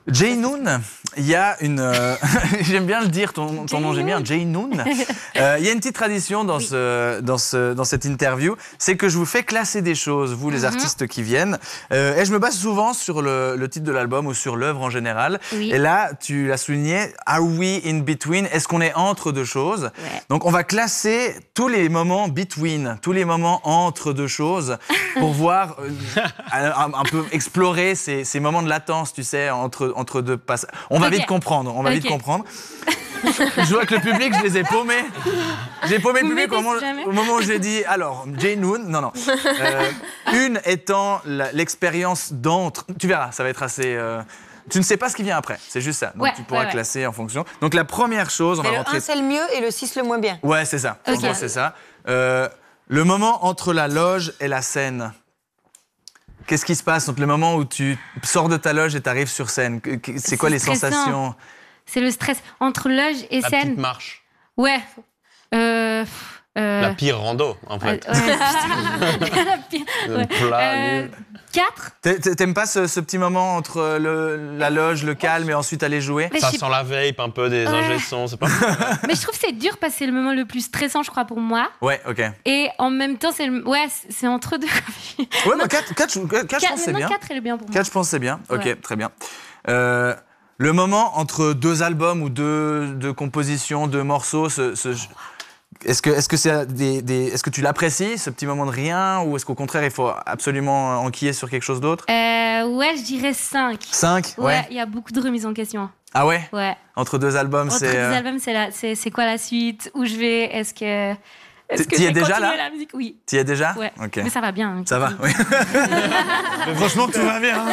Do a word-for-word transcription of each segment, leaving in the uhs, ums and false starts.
Jaynoon, il y a une... Euh, j'aime bien le dire, ton, ton nom, j'aime bien, Jaynoon. Euh, il y a une petite tradition dans, oui. ce, dans, ce, dans cette interview, c'est que je vous fais classer des choses, vous, les mm-hmm. artistes qui viennent. Euh, et je me base souvent sur le, le titre de l'album ou sur l'œuvre en général. Oui. Et là, tu l'as souligné, are we in between? Est-ce qu'on est entre deux choses? Ouais. Donc, on va classer tous les moments between, tous les moments entre deux choses, pour voir, euh, un, un peu explorer ces, ces moments de latence, tu sais, entre... entre deux passages. On va okay. vite comprendre, on va okay. vite comprendre. Je vois que le public, je les ai paumés. J'ai paumé le public au moment, au moment où j'ai dit, alors, Jaynoon, non, non. Euh, une étant l'expérience d'entre... Tu verras, ça va être assez... Euh, tu ne sais pas ce qui vient après, c'est juste ça. Donc ouais, tu pourras ouais, classer ouais. en fonction. Donc la première chose, on mais va le rentrer... un, c'est le mieux et le six, le moins bien. Ouais, c'est ça. Okay. En gros, c'est ça. Euh, le moment entre la loge et la scène. Qu'est-ce qui se passe entre le moment où tu sors de ta loge et tu arrives sur scène? C'est quoi les stressant. sensations? C'est le stress. Entre loge et la scène... La petite marche. Ouais. Euh, euh... La pire rando, en fait. Euh, ouais, la pire... Ouais. Plat, euh, quatre. T'aimes pas ce, ce petit moment entre le, la loge, le calme et ensuite aller jouer? Mais ça sent la vape, un peu des ouais. ingé sons, c'est pas... Mais je trouve que c'est dur parce que c'est le moment le plus stressant, je crois, pour moi. Ouais, ok. Et en même temps, c'est le... ouais, c'est entre deux. Ouais, mais quatre, quatre, quatre, quatre je pense c'est bien. quatre, elle est bien pour moi. quatre, je pense c'est bien. Ok, ouais. Très bien. Euh, le moment entre deux albums ou deux, deux compositions, deux morceaux, ce... ce... Est-ce que, est-ce que, c'est des, des, est-ce que tu l'apprécies, ce petit moment de rien, ou est-ce qu'au contraire, il faut absolument enquiller sur quelque chose d'autre? euh, Ouais, je dirais cinq. cinq? Ouais, il ouais, y a beaucoup de remises en question. Ah ouais? Ouais. Entre deux albums, c'est... Entre deux euh... albums, c'est quoi la suite? Où je vais? Est-ce que... Est-ce que tu y es déjà là? La musique? Oui. Tu y es déjà? Ouais. Okay. Mais ça va bien. Hein, ça va, oui. Franchement, tout va bien.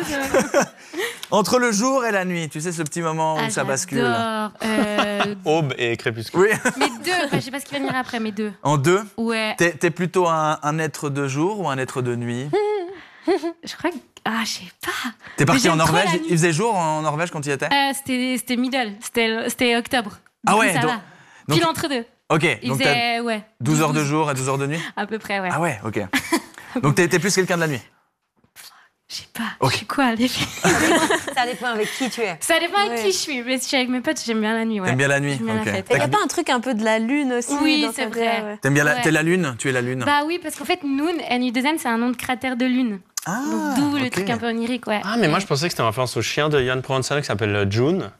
Entre le jour et la nuit, tu sais, ce petit moment où ah, ça bascule. Euh... Aube et crépuscule. Oui. Mais deux, enfin, je sais pas ce qui va venir après, mais deux. En deux? Ouais. T'es es plutôt un, un être de jour ou un être de nuit? Je crois que... Ah, je sais pas. T'es parti en Norvège? Il faisait jour en Norvège quand tu y étais? euh, C'était middle, c'était octobre. Ah ouais, ça donc... va. Pile donc... entre deux. Ok, il donc faisait, ouais, douze heures de jour et douze heures de nuit? À peu près, ouais. Ah ouais, ok. Donc t'es plus quelqu'un de la nuit? Je sais pas, okay. je suis quoi, les filles? Ça dépend avec qui tu es. Ça dépend avec ouais. qui je suis. Mais si je suis avec mes potes, j'aime bien la nuit, ouais. T'aimes bien la nuit? Bien okay. Il n'y a pas un truc un peu de la lune aussi? Oui, c'est vrai. Ouais. T'aimes bien la... Ouais. T'es la lune? Tu es la lune? Bah oui, parce qu'en fait, Noon, N U deux N, c'est un nom de cratère de lune. Ah, d'où okay. le truc un peu onirique, ouais. Ah, mais moi je pensais que c'était en référence au chien de Jan Provençal qui s'appelle June.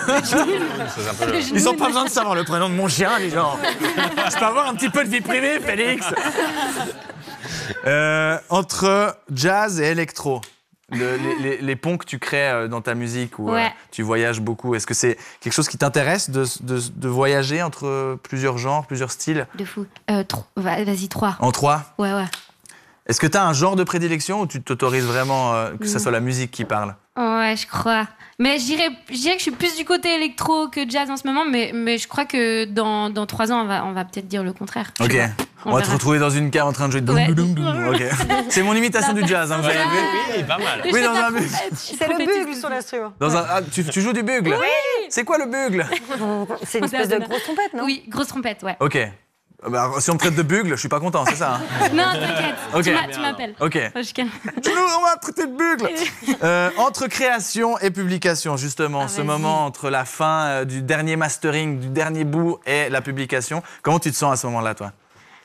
le... Ils ont pas besoin de savoir le prénom de mon chien, les gens. Je peux avoir un petit peu de vie privée, Félix. euh, entre jazz et électro, le, les, les, les ponts que tu crées dans ta musique, où ouais. euh, tu voyages beaucoup, est-ce que c'est quelque chose qui t'intéresse de, de, de voyager entre plusieurs genres, plusieurs styles? De fou. Euh, Vas-y, trois. En trois? Ouais, ouais. Est-ce que tu as un genre de prédilection ou tu t'autorises vraiment euh, que ce soit la musique qui parle? Ouais, je crois. Mais je dirais, je dirais que je suis plus du côté électro que jazz en ce moment, mais, mais je crois que dans, dans trois ans, on va, on va peut-être dire le contraire. Ok. On, on va te retrouver dans une cave en train de jouer de ouais. doum, doum, doum. Okay. C'est mon imitation du jazz, hein, vous avez vu? Oui, pas mal. Oui, dans un bugle. C'est le bugle sur l'instrument. Dans un... ah, tu, tu joues du bugle? Oui. C'est quoi le bugle? C'est une espèce de grosse trompette, non? Oui, grosse trompette, ouais. Ok. Bah, si on me traite de bugle, je suis pas content, c'est ça? Hein? Non, t'inquiète. Okay. Tu m'appelles. Ok. On va traiter de bugle. euh, entre création et publication, justement, ah, ce moment entre la fin euh, du dernier mastering, du dernier bout et la publication, comment tu te sens à ce moment-là, toi?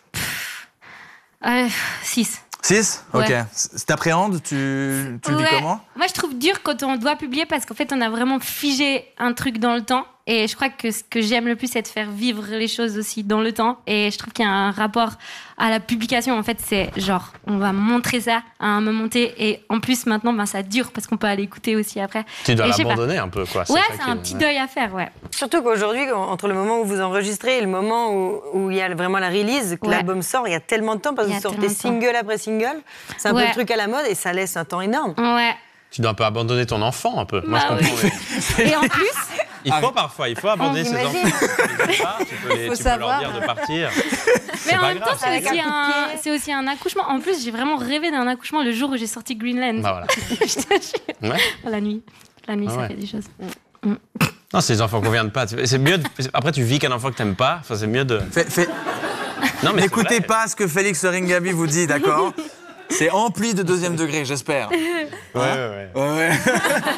euh, Six. six? Ok. Ouais. T'appréhendes? Tu, tu le ouais. vis comment? Moi, je trouve dur quand on doit publier parce qu'en fait, on a vraiment figé un truc dans le temps. Et je crois que ce que j'aime le plus, c'est de faire vivre les choses aussi dans le temps. Et je trouve qu'il y a un rapport à la publication. En fait, c'est genre, on va montrer ça à un moment T. Et en plus, maintenant, ben, ça dure parce qu'on peut aller écouter aussi après. Tu dois l'abandonner un peu, quoi. Ouais, c'est un petit ouais. deuil à faire, ouais. Surtout qu'aujourd'hui, entre le moment où vous enregistrez et le moment où, où il y a vraiment la release, que ouais. l'album sort, il y a tellement de temps parce que vous sortez single après single. C'est un ouais. peu le truc à la mode et ça laisse un temps énorme. Ouais. Tu dois un peu abandonner ton enfant, un peu. Bah, Moi, je comprends. Oui. Et en plus... Il faut parfois, il faut abandonner ses enfants. Tu peux, les, tu peux leur dire de partir. Mais en même temps, c'est aussi, un, aussi un accouchement. En plus, j'ai vraiment rêvé d'un accouchement le jour où j'ai sorti Greenland. Bah voilà. Ouais. La nuit. La nuit, ah ça ouais. fait des choses. Mm. Non, c'est des enfants qu'on vient de pas. C'est mieux. De... Après, tu vis qu'un enfant que t'aimes pas. Enfin, c'est mieux de. Fait, fait... Non, mais n'écoutez pas ce que Félix Ringaby vous dit, d'accord? C'est empli de deuxième degré, j'espère. Ouais, ouais, ouais. ouais, ouais.